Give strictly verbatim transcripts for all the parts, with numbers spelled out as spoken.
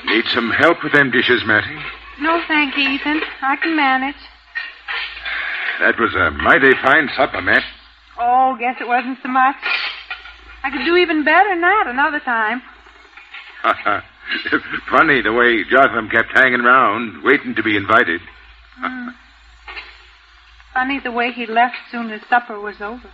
Need some help with them dishes, Mattie? No, thank you, Ethan. I can manage. That was a mighty fine supper, Matt. Oh, guess it wasn't so much. I could do even better than that another time. Funny the way Jotham kept hanging around, waiting to be invited. Mm. Funny the way he left soon as supper was over.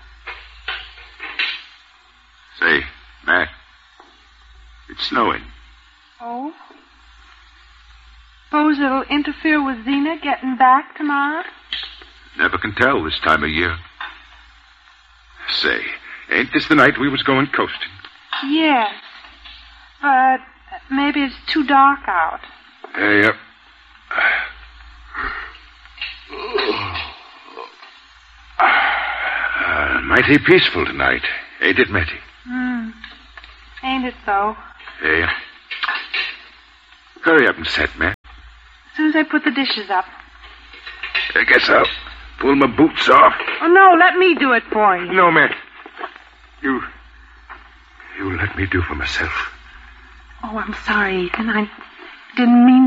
Say, Matt, it's snowing. Oh? Suppose it'll interfere with Zena getting back tomorrow? Never can tell this time of year. Say, ain't this the night we was going coasting? Yes. But maybe it's too dark out. Hey, uh, uh, mighty peaceful tonight, ain't it, Mattie? Hmm. Ain't it so? Hey, hurry up and set, Matt. As soon as I put the dishes up. I guess I'll pull my boots off. Oh, no, let me do it for you. No, Matt. You... You let me do for myself. Oh, I'm sorry, Ethan. I didn't mean...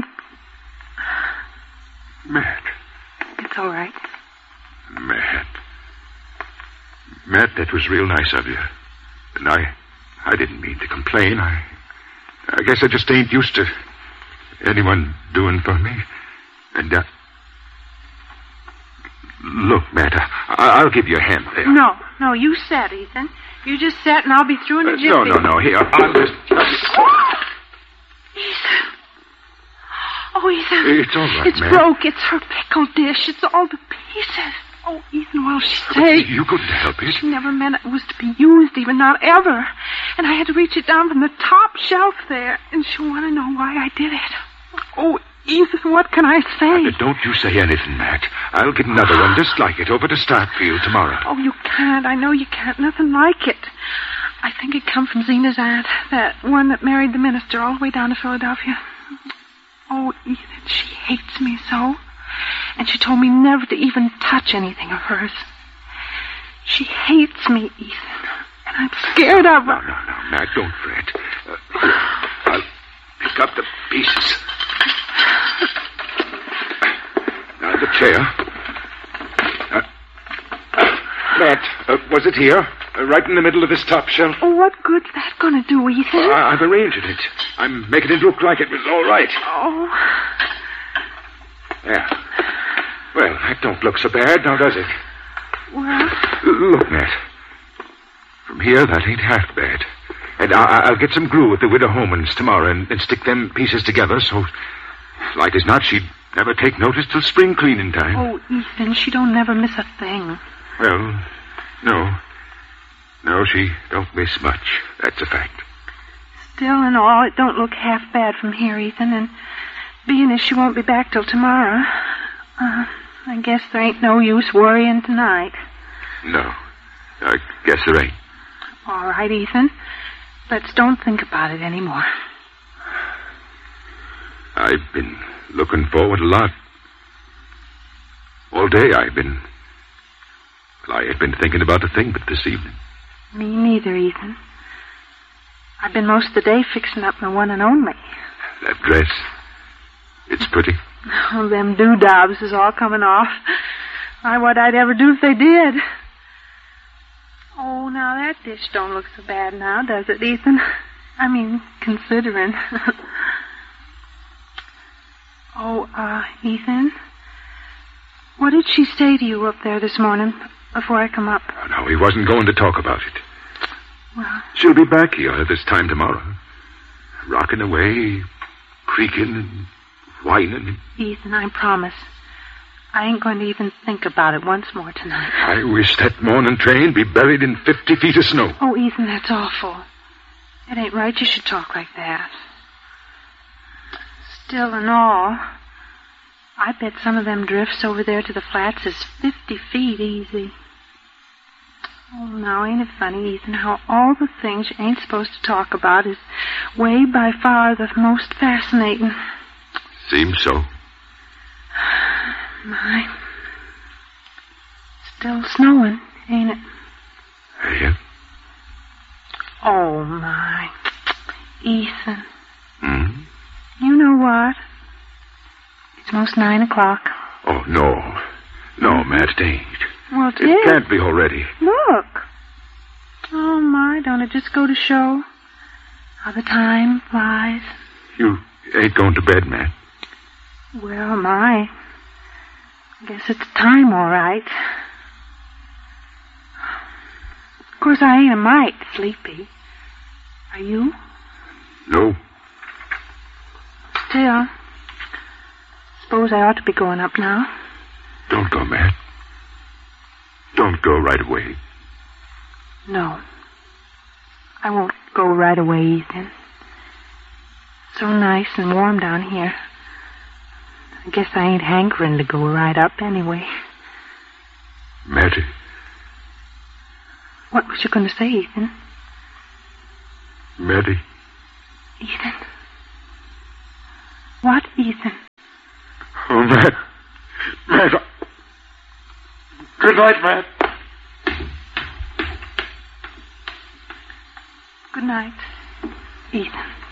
Matt. It's all right. Matt. Matt, that was real nice of you. And I... I didn't mean to complain. I... I guess I just ain't used to anyone doing for me. And, uh... Look, Matt, I, I'll give you a hand there. No, no, you sit, Ethan. You just sit and I'll be through in a uh, jiffy. No, no, no. Here, I'll just... Ethan. Oh, Ethan. It's all right, It's Matt. broke. It's her pickle dish. It's all to pieces. Oh, Ethan, what'll she But say? you couldn't help it. She never meant it was to be used, even not ever. And I had to reach it down from the top shelf there, and she'll want to know why I did it. Oh, Ethan, what can I say? Uh, don't you say anything, Matt. I'll get another one just like it over to Starkfield tomorrow. Oh, you can't. I know you can't. Nothing like it. I think it come from Zena's aunt, that one that married the minister all the way down to Philadelphia. Oh, Ethan, she hates me so. And she told me never to even touch anything of hers. She hates me, Ethan. And I'm scared of her. No, no, no, Matt, don't fret. Uh, here, I'll pick up the pieces. Now, the chair. Uh, uh, Matt, uh, was it here? Uh, right in the middle of this top shelf? Oh, what good's that going to do, Ethan? Uh, I've arranged it. I'm making it look like it was all right. Oh. Yeah. Well, that don't look so bad, now does it? Well? Look, Matt. From here, that ain't half bad. And I- I'll get some glue at the Widow Homan's tomorrow and, and stick them pieces together so, like as not, she'd never take notice till spring cleaning time. Oh, Ethan, she don't never miss a thing. Well, no. No, she don't miss much. That's a fact. Still and all, it don't look half bad from here, Ethan, and being as she won't be back till tomorrow, uh, I guess there ain't no use worrying tonight. No, I guess there ain't. All right, Ethan. Let's don't think about it anymore. I've been looking forward a lot. All day I've been... Well, I had been thinking about a thing but this evening. Me neither, Ethan. I've been most of the day fixing up my one and only. That dress. It's pretty. Oh, them doodads is all coming off. Why, what I'd ever do if they did. Oh, now that dish don't look so bad now, does it, Ethan? I mean, considering. Oh, uh, Ethan? What did she say to you up there this morning before I come up? Oh, no, he wasn't going to talk about it. Well... She'll be back here this time tomorrow. Rocking away, creaking and whining. Ethan, I promise. I ain't going to even think about it once more tonight. I wish that morning train be buried in fifty feet of snow. Oh, Ethan, that's awful. It ain't right you should talk like that. Still and all, I bet some of them drifts over there to the flats is fifty feet easy. Oh, now, ain't it funny, Ethan, how all the things you ain't supposed to talk about is way by far the most fascinating. Seems so. My. Still snowing, ain't it? Yeah. Oh, my. Ethan. Hmm? You know know what? It's almost nine o'clock. Oh, no. No, Matt, it ain't. Well, it, It is. can't be already. Look. Oh, my, don't it just go to show how the time flies? You ain't going to bed, Matt. Well, my, I guess it's time, all right. Of course, I ain't a mite sleepy. Are you? No. Still, suppose I ought to be going up now. Don't go, Matt. Don't go right away. No. I won't go right away, Ethan. So nice and warm down here. I guess I ain't hankering to go right up anyway. Matty. What was you going to say, Ethan? Matty. Ethan? What, Ethan? Oh, Matt. Matt. Good night, Matt. Good night, Ethan.